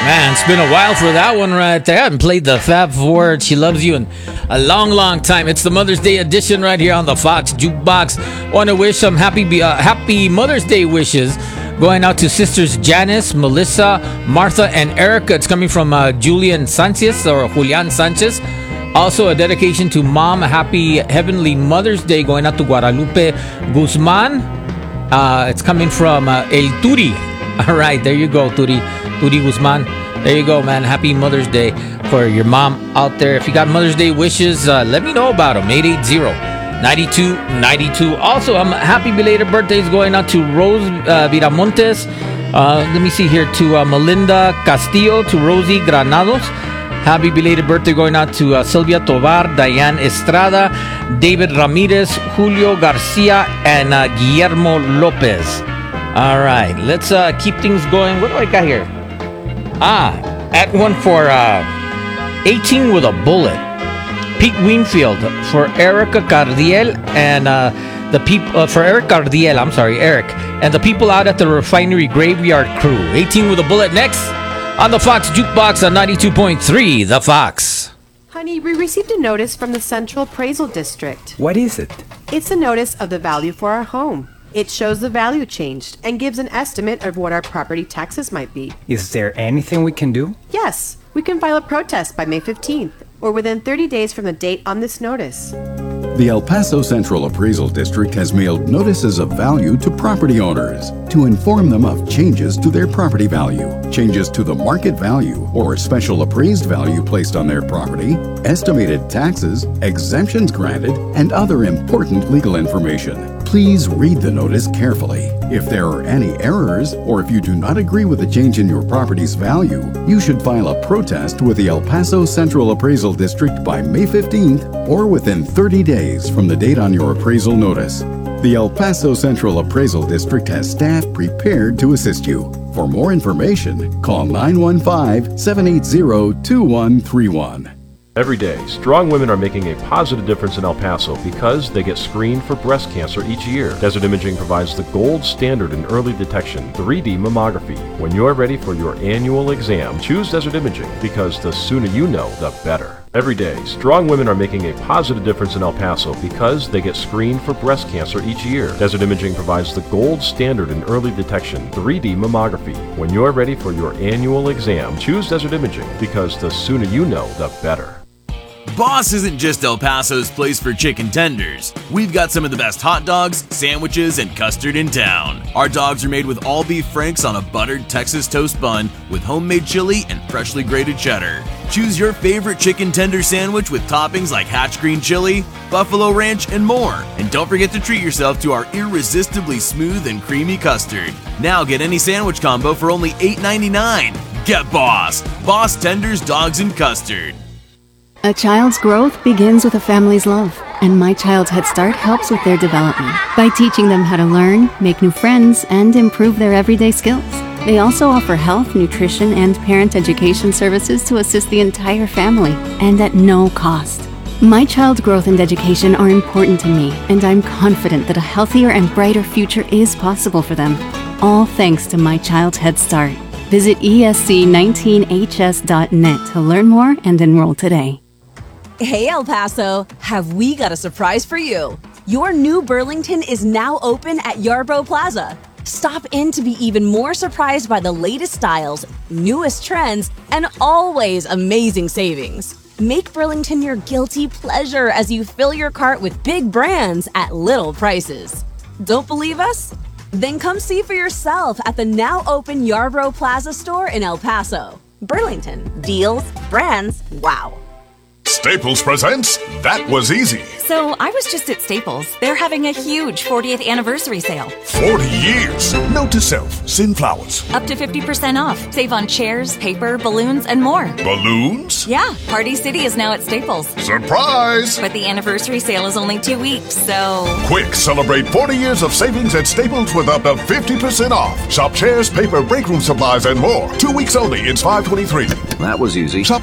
Man, it's been a while for that one right there. I haven't played the Fab Four, She Loves You, in a long, long time. It's the Mother's Day edition right here on the Fox Jukebox. Want to wish some happy Mother's Day wishes going out to sisters Janice, Melissa, Martha, and Erica. It's coming from Julian Sanchez. Also, a dedication to Mom. A happy Heavenly Mother's Day going out to Guadalupe Guzman. It's coming from El Turi. All right, there you go, Turi Guzman. There you go, man. Happy Mother's Day for your mom out there. If you got Mother's Day wishes, let me know about them. 880-9292. Also, happy belated birthdays going out to Rose Viramontes. Let me see here, to Melinda Castillo, to Rosie Granados. Happy belated birthday going out to Sylvia Tovar, Diane Estrada, David Ramirez, Julio Garcia, and Guillermo Lopez. All right, let's keep things going. What do I got here? At one for 18 with a bullet. Pete Winfield for Erica Cardiel and the people for Eric Cardiel. I'm sorry, Eric, and the people out at the Refinery Graveyard Crew. 18 with a bullet next on the Fox Jukebox on 92.3 The Fox. Honey, we received a notice from the Central Appraisal District. What is it? It's a notice of the value for our home. It shows the value changed and gives an estimate of what our property taxes might be. Is there anything we can do? Yes, we can file a protest by May 15th or within 30 days from the date on this notice. The El Paso Central Appraisal District has mailed notices of value to property owners to inform them of changes to their property value, changes to the market value or special appraised value placed on their property, estimated taxes, exemptions granted, and other important legal information. Please read the notice carefully. If there are any errors, or if you do not agree with the change in your property's value, you should file a protest with the El Paso Central Appraisal District by May 15th or within 30 days from the date on your appraisal notice. The El Paso Central Appraisal District has staff prepared to assist you. For more information, call 915-780-2131. Every day, strong women are making a positive difference in El Paso because they get screened for breast cancer each year. Desert Imaging provides the gold standard in early detection, 3D mammography. When you're ready for your annual exam, choose Desert Imaging because the sooner you know, the better. Every day, strong women are making a positive difference in El Paso because they get screened for breast cancer each year. Desert Imaging provides the gold standard in early detection, 3D mammography. When you're ready for your annual exam, choose Desert Imaging because the sooner you know, the better. Boss isn't just El Paso's place for chicken tenders. We've got some of the best hot dogs, sandwiches, and custard in town. Our dogs are made with all beef franks on a buttered Texas toast bun with homemade chili and freshly grated cheddar. Choose your favorite chicken tender sandwich with toppings like Hatch green chili, buffalo ranch, and more. And don't forget to treat yourself to our irresistibly smooth and creamy custard. Now get any sandwich combo for only $8.99. Get Boss! Boss Tenders, Dogs, and Custard. A child's growth begins with a family's love, and My Child's Head Start helps with their development by teaching them how to learn, make new friends, and improve their everyday skills. They also offer health, nutrition, and parent education services to assist the entire family, and at no cost. My child's growth and education are important to me, and I'm confident that a healthier and brighter future is possible for them. All thanks to My Child's Head Start. Visit esc19hs.net to learn more and enroll today. Hey El Paso, have we got a surprise for you? Your new Burlington is now open at Yarbrough Plaza. Stop in to be even more surprised by the latest styles, newest trends, and always amazing savings. Make Burlington your guilty pleasure as you fill your cart with big brands at little prices. Don't believe us? Then come see for yourself at the now open Yarbrough Plaza store in El Paso. Burlington, deals, brands, wow. Staples presents That Was Easy. So I was just at Staples. They're having a huge 40th anniversary sale. 40 years. Note to self, send flowers. Up to 50% off. Save on chairs, paper, balloons, and more. Balloons? Yeah, Party City is now at Staples. Surprise! But the anniversary sale is only 2 weeks, so... Quick, celebrate 40 years of savings at Staples with up to 50% off. Shop chairs, paper, break room supplies, and more. 2 weeks only. It's $5.23. That was easy. Shop